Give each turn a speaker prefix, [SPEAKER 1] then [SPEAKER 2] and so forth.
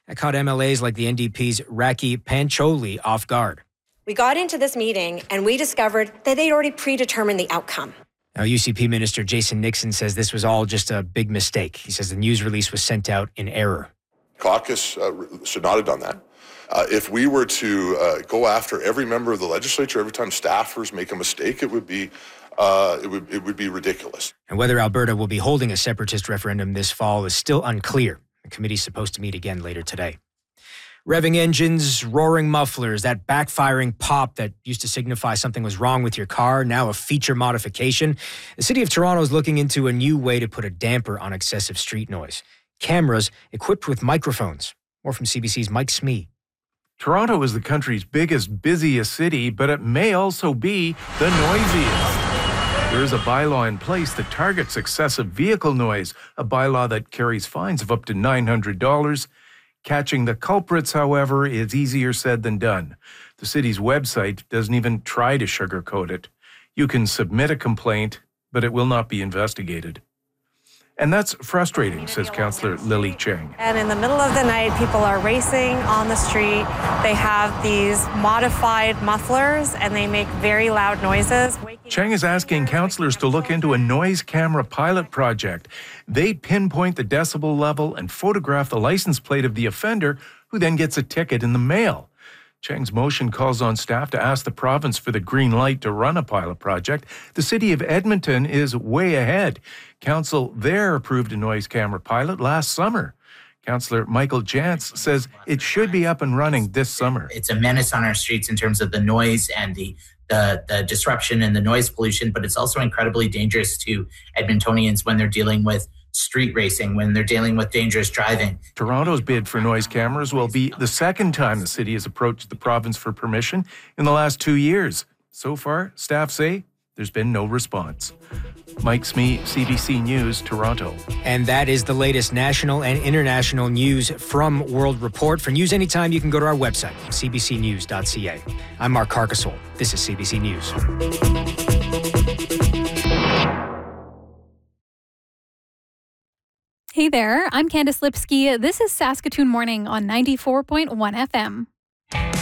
[SPEAKER 1] That caught MLAs like the NDP's Raki Pancholi off guard.
[SPEAKER 2] We got into this meeting and we discovered that they'd already predetermined the outcome.
[SPEAKER 1] Now, UCP Minister Jason Nixon says this was all just a big mistake. He says the news release was sent out in error.
[SPEAKER 3] Caucus should not have done that. If we were to go after every member of the legislature every time staffers make a mistake, it would be ridiculous.
[SPEAKER 1] And whether Alberta will be holding a separatist referendum this fall is still unclear. The committee's supposed to meet again later today. Revving engines, roaring mufflers, that backfiring pop that used to signify something was wrong with your car, now a feature modification. The City of Toronto is looking into a new way to put a damper on excessive street noise. Cameras equipped with microphones. More from CBC's Mike Smee.
[SPEAKER 4] Toronto is the country's biggest, busiest city, but it may also be the noisiest. There is a bylaw in place that targets excessive vehicle noise, a bylaw that carries fines of up to $900. Catching the culprits, however, is easier said than done. The city's website doesn't even try to sugarcoat it. You can submit a complaint, but it will not be investigated. And that's frustrating, says Councillor Lily Cheng.
[SPEAKER 5] And in the middle of the night, people are racing on the street. They have these modified mufflers, and they make very loud noises.
[SPEAKER 4] Cheng is asking councillors to look into a noise camera pilot project. They pinpoint the decibel level and photograph the license plate of the offender, who then gets a ticket in the mail. Cheng's motion calls on staff to ask the province for the green light to run a pilot project. The City of Edmonton is way ahead. Council there approved a noise camera pilot last summer. Councillor Michael Jantz says it should be up and running this summer.
[SPEAKER 6] It's a menace on our streets in terms of the noise and the disruption and the noise pollution, but it's also incredibly dangerous to Edmontonians when they're dealing with street racing, when they're dealing with dangerous driving.
[SPEAKER 4] Toronto's bid for noise cameras will be the second time the city has approached the province for permission in the last 2 years. So far, staff say there's been no response. Mike Smee, CBC News, Toronto.
[SPEAKER 1] And that is the latest national and international news from World Report. For news anytime, you can go to our website, cbcnews.ca. I'm Mark Carcasole. This is CBC News.
[SPEAKER 7] Hey there, I'm Candice Lipsky. This is Saskatoon Morning on 94.1 FM.